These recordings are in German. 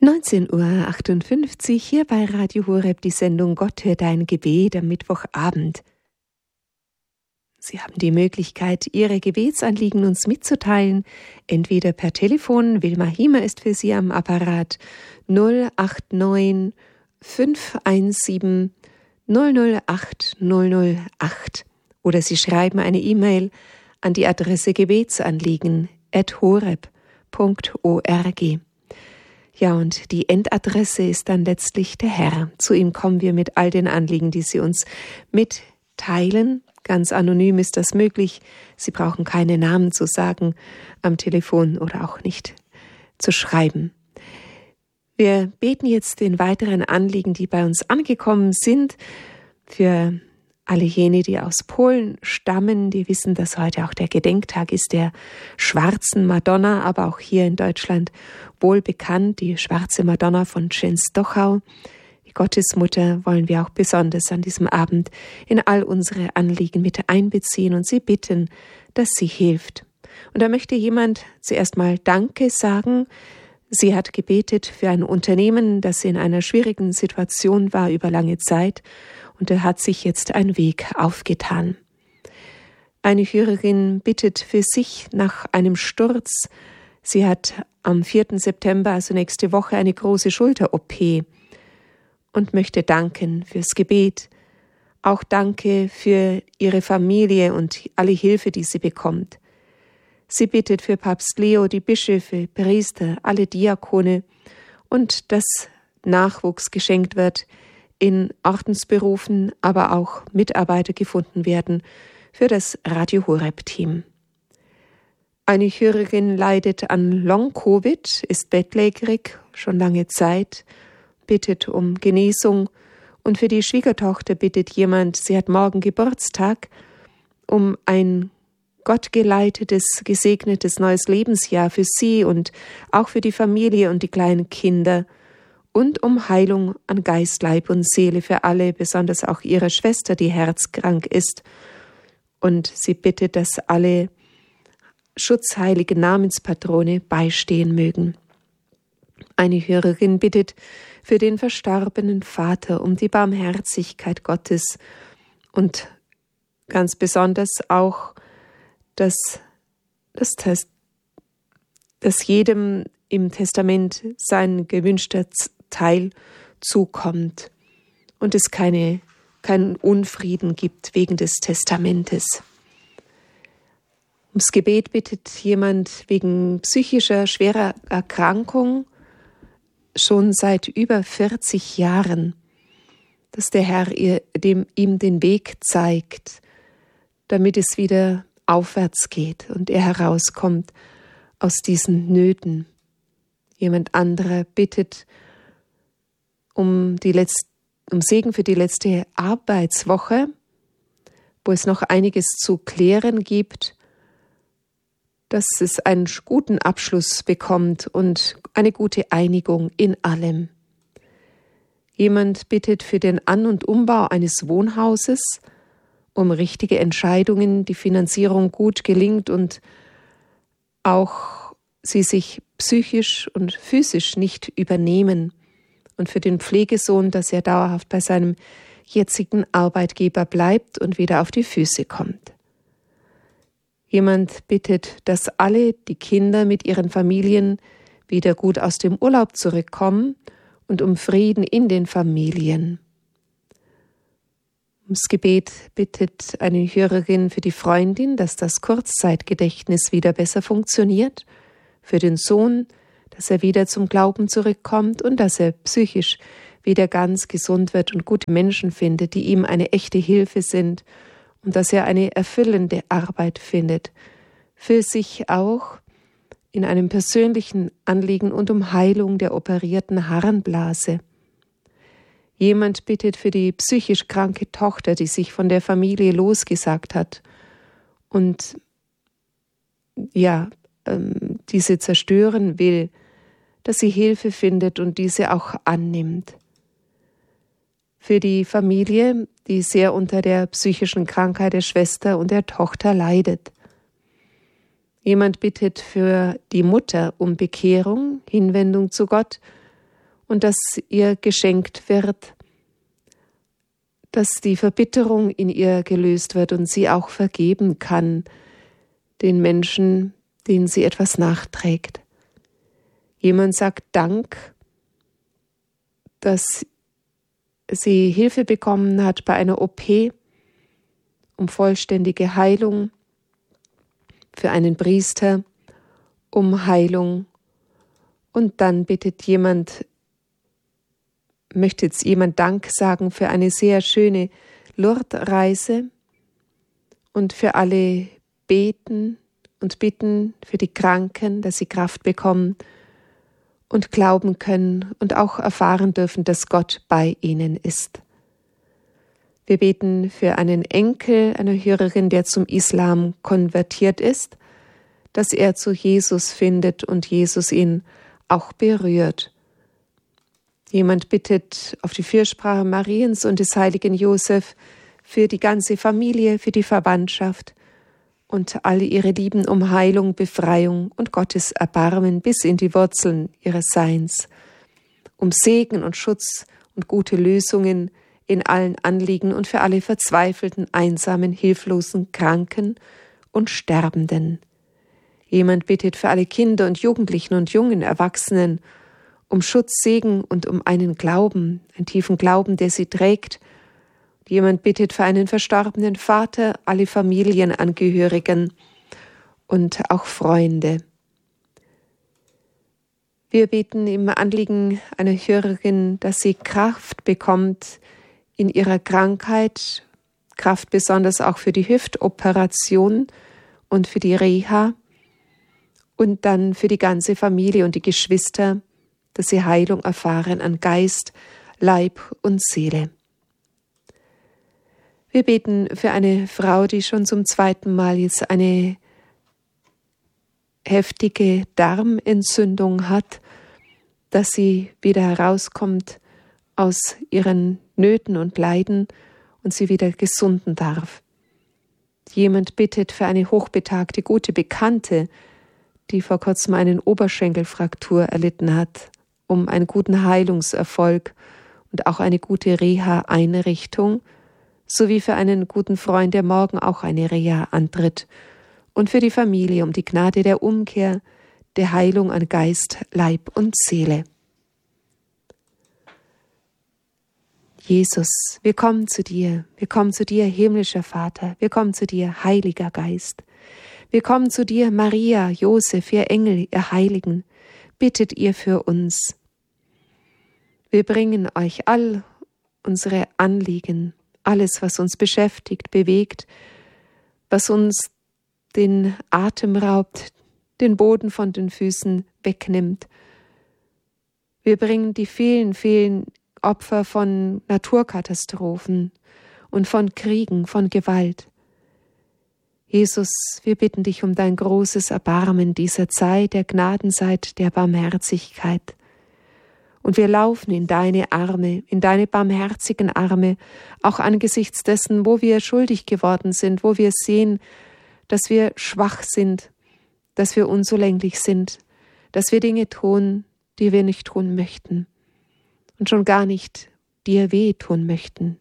19:58 Uhr hier bei Radio Horeb, die Sendung Gott hört dein Gebet am Mittwochabend. Sie haben die Möglichkeit, Ihre Gebetsanliegen uns mitzuteilen, entweder per Telefon, Wilma Hiemer ist für Sie am Apparat, 089 517 008 008, oder Sie schreiben eine E-Mail an die Adresse gebetsanliegen@horeb.org. Ja, und die Endadresse ist dann letztlich der Herr. Zu ihm kommen wir mit all den Anliegen, die Sie uns mitteilen. Ganz anonym ist das möglich. Sie brauchen keine Namen zu sagen am Telefon oder auch nicht zu schreiben. Wir beten jetzt den weiteren Anliegen, die bei uns angekommen sind, für alle jene, die aus Polen stammen, die wissen, dass heute auch der Gedenktag ist der schwarzen Madonna, aber auch hier in Deutschland wohl bekannt, die schwarze Madonna von Częstochow. Die Gottesmutter wollen wir auch besonders an diesem Abend in all unsere Anliegen mit einbeziehen und sie bitten, dass sie hilft. Und da möchte jemand zuerst mal Danke sagen. Sie hat gebetet für ein Unternehmen, das in einer schwierigen Situation war über lange Zeit, und da hat sich jetzt ein Weg aufgetan. Eine Hörerin bittet für sich nach einem Sturz. Sie hat am 4. September, also nächste Woche, eine große Schulter-OP und möchte danken fürs Gebet. Auch danke für ihre Familie und alle Hilfe, die sie bekommt. Sie bittet für Papst Leo, die Bischöfe, Priester, alle Diakone und dass Nachwuchs geschenkt wird, in Ordensberufen, aber auch Mitarbeiter gefunden werden für das Radio Horeb-Team. Eine Hörerin leidet an Long-Covid, ist bettlägerig, schon lange Zeit, bittet um Genesung, und für die Schwiegertochter bittet jemand, sie hat morgen Geburtstag, um ein gottgeleitetes, gesegnetes neues Lebensjahr für sie und auch für die Familie und die kleinen Kinder, und um Heilung an Geist, Leib und Seele für alle, besonders auch ihre Schwester, die herzkrank ist. Und sie bittet, dass alle schutzheilige Namenspatrone beistehen mögen. Eine Hörerin bittet für den verstorbenen Vater um die Barmherzigkeit Gottes und ganz besonders auch, dass jedem im Testament sein gewünschter Teil zukommt und es keinen Unfrieden gibt wegen des Testamentes. Ums Gebet bittet jemand wegen psychischer schwerer Erkrankung schon seit über 40 Jahren, dass der Herr ihm den Weg zeigt, damit es wieder aufwärts geht und er herauskommt aus diesen Nöten. Jemand anderer bittet um Segen für die letzte Arbeitswoche, wo es noch einiges zu klären gibt, dass es einen guten Abschluss bekommt und eine gute Einigung in allem. Jemand bittet für den An- und Umbau eines Wohnhauses, um richtige Entscheidungen, die Finanzierung gut gelingt und auch sie sich psychisch und physisch nicht übernehmen, und für den Pflegesohn, dass er dauerhaft bei seinem jetzigen Arbeitgeber bleibt und wieder auf die Füße kommt. Jemand bittet, dass alle die Kinder mit ihren Familien wieder gut aus dem Urlaub zurückkommen und um Frieden in den Familien. Ums Gebet bittet eine Hörerin für die Freundin, dass das Kurzzeitgedächtnis wieder besser funktioniert, für den Sohn, dass er wieder zum Glauben zurückkommt und dass er psychisch wieder ganz gesund wird und gute Menschen findet, die ihm eine echte Hilfe sind, und dass er eine erfüllende Arbeit findet, für sich auch in einem persönlichen Anliegen und um Heilung der operierten Harnblase. Jemand bittet für die psychisch kranke Tochter, die sich von der Familie losgesagt hat und diese zerstören will, dass sie Hilfe findet und diese auch annimmt. Für die Familie, die sehr unter der psychischen Krankheit der Schwester und der Tochter leidet. Jemand bittet für die Mutter um Bekehrung, Hinwendung zu Gott und dass ihr geschenkt wird, dass die Verbitterung in ihr gelöst wird und sie auch vergeben kann den Menschen, denen sie etwas nachträgt. Jemand sagt Dank, dass sie Hilfe bekommen hat bei einer OP um vollständige Heilung, für einen Priester um Heilung. Und dann möchte jetzt jemand Dank sagen für eine sehr schöne Lourdes-Reise und für alle beten und bitten für die Kranken, dass sie Kraft bekommen und glauben können und auch erfahren dürfen, dass Gott bei ihnen ist. Wir beten für einen Enkel einer Hörerin, der zum Islam konvertiert ist, dass er zu Jesus findet und Jesus ihn auch berührt. Jemand bittet auf die Fürsprache Mariens und des heiligen Josef für die ganze Familie, für die Verwandtschaft und alle ihre Lieben um Heilung, Befreiung und Gottes Erbarmen bis in die Wurzeln ihres Seins, um Segen und Schutz und gute Lösungen in allen Anliegen und für alle verzweifelten, einsamen, hilflosen, Kranken und Sterbenden. Jemand bittet für alle Kinder und Jugendlichen und jungen Erwachsenen um Schutz, Segen und um einen Glauben, einen tiefen Glauben, der sie trägt. Jemand bittet für einen verstorbenen Vater, alle Familienangehörigen und auch Freunde. Wir beten im Anliegen einer Hörerin, dass sie Kraft bekommt in ihrer Krankheit, Kraft besonders auch für die Hüftoperation und für die Reha und dann für die ganze Familie und die Geschwister, dass sie Heilung erfahren an Geist, Leib und Seele. Wir beten für eine Frau, die schon zum 2. Mal jetzt eine heftige Darmentzündung hat, dass sie wieder herauskommt aus ihren Nöten und Leiden und sie wieder gesunden darf. Jemand bittet für eine hochbetagte, gute Bekannte, die vor kurzem eine Oberschenkelfraktur erlitten hat, um einen guten Heilungserfolg und auch eine gute Reha-Einrichtung, sowie für einen guten Freund, der morgen auch eine Reha antritt, und für die Familie um die Gnade der Umkehr, der Heilung an Geist, Leib und Seele. Jesus, wir kommen zu dir, himmlischer Vater, wir kommen zu dir, Heiliger Geist. Wir kommen zu dir, Maria, Josef, ihr Engel, ihr Heiligen, bittet ihr für uns. Wir bringen euch all unsere Anliegen, alles, was uns beschäftigt, bewegt, was uns den Atem raubt, den Boden von den Füßen wegnimmt. Wir bringen die vielen, vielen Opfer von Naturkatastrophen und von Kriegen, von Gewalt. Jesus, wir bitten dich um dein großes Erbarmen dieser Zeit, der Gnadenzeit, der Barmherzigkeit. Und wir laufen in deine Arme, in deine barmherzigen Arme, auch angesichts dessen, wo wir schuldig geworden sind, wo wir sehen, dass wir schwach sind, dass wir unzulänglich sind, dass wir Dinge tun, die wir nicht tun möchten und schon gar nicht dir wehtun möchten.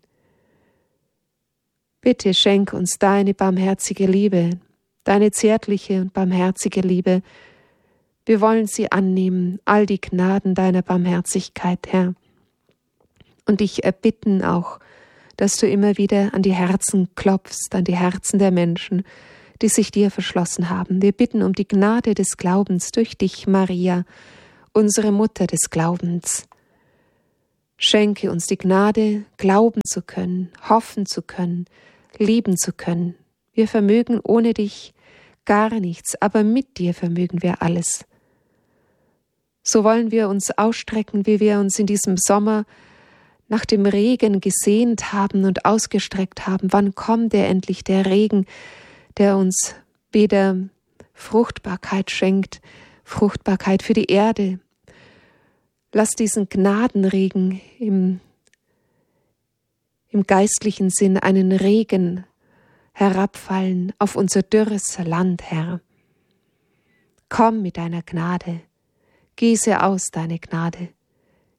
Bitte schenk uns deine barmherzige Liebe, deine zärtliche und barmherzige Liebe. Wir wollen sie annehmen, all die Gnaden deiner Barmherzigkeit, Herr. Und dich erbitten auch, dass du immer wieder an die Herzen klopfst, an die Herzen der Menschen, die sich dir verschlossen haben. Wir bitten um die Gnade des Glaubens durch dich, Maria, unsere Mutter des Glaubens. Schenke uns die Gnade, glauben zu können, hoffen zu können, lieben zu können. Wir vermögen ohne dich gar nichts, aber mit dir vermögen wir alles. So wollen wir uns ausstrecken, wie wir uns in diesem Sommer nach dem Regen gesehnt haben und ausgestreckt haben. Wann kommt endlich der Regen, der uns wieder Fruchtbarkeit schenkt, Fruchtbarkeit für die Erde. Lass diesen Gnadenregen im geistlichen Sinn einen Regen herabfallen auf unser dürres Land, Herr. Komm mit deiner Gnade, gieße aus deine Gnade,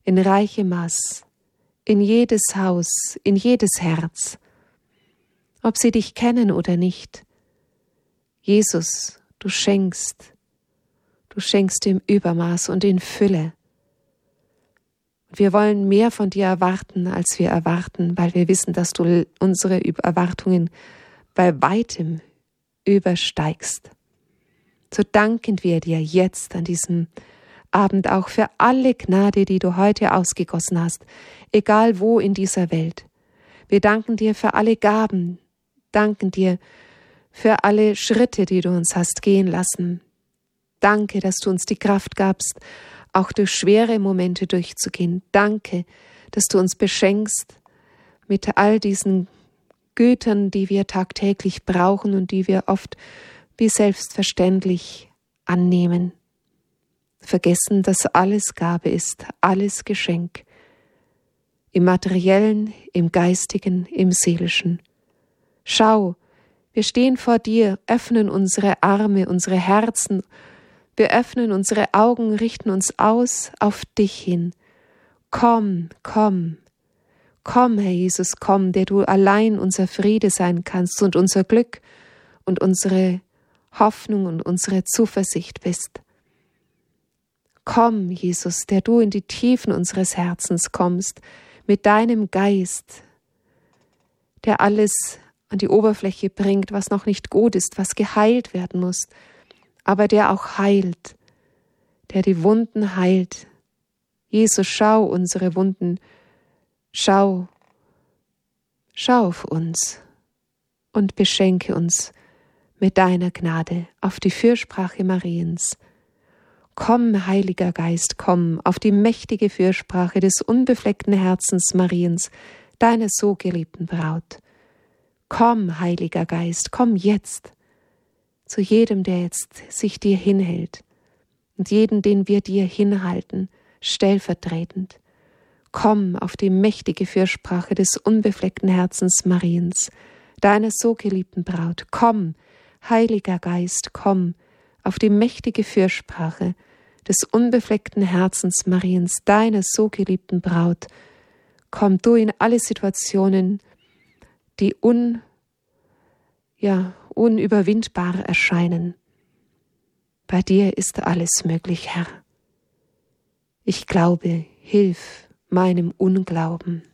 in reichem Maß, in jedes Haus, in jedes Herz, ob sie dich kennen oder nicht. Jesus, du schenkst im Übermaß und in Fülle. Wir wollen mehr von dir erwarten, als wir erwarten, weil wir wissen, dass du unsere Erwartungen bei weitem übersteigst. So danken wir dir jetzt an diesem Abend auch für alle Gnade, die du heute ausgegossen hast, egal wo in dieser Welt. Wir danken dir für alle Gaben, danken dir für alle Schritte, die du uns hast gehen lassen. Danke, dass du uns die Kraft gabst, auch durch schwere Momente durchzugehen. Danke, dass du uns beschenkst mit all diesen Gütern, die wir tagtäglich brauchen und die wir oft wie selbstverständlich annehmen. Vergessen, dass alles Gabe ist, alles Geschenk. Im Materiellen, im Geistigen, im Seelischen. Schau, wir stehen vor dir, öffnen unsere Arme, unsere Herzen, wir öffnen unsere Augen, richten uns aus auf dich hin. Komm, komm, komm, Herr Jesus, komm, der du allein unser Friede sein kannst und unser Glück und unsere Hoffnung und unsere Zuversicht bist. Komm, Jesus, der du in die Tiefen unseres Herzens kommst, mit deinem Geist, der alles an die Oberfläche bringt, was noch nicht gut ist, was geheilt werden muss, aber der auch heilt, der die Wunden heilt. Jesus, schau unsere Wunden, schau auf uns und beschenke uns mit deiner Gnade auf die Fürsprache Mariens. Komm, Heiliger Geist, komm auf die mächtige Fürsprache des unbefleckten Herzens Mariens, deiner so geliebten Braut. Komm, Heiliger Geist, komm jetzt zu jedem, der jetzt sich dir hinhält und jeden, den wir dir hinhalten, stellvertretend. Komm auf die mächtige Fürsprache des unbefleckten Herzens Mariens, deiner so geliebten Braut. Komm, Heiliger Geist, komm auf die mächtige Fürsprache des unbefleckten Herzens Mariens, deiner so geliebten Braut. Komm du in alle Situationen, die unüberwindbar erscheinen. Bei dir ist alles möglich, Herr. Ich glaube, hilf meinem Unglauben.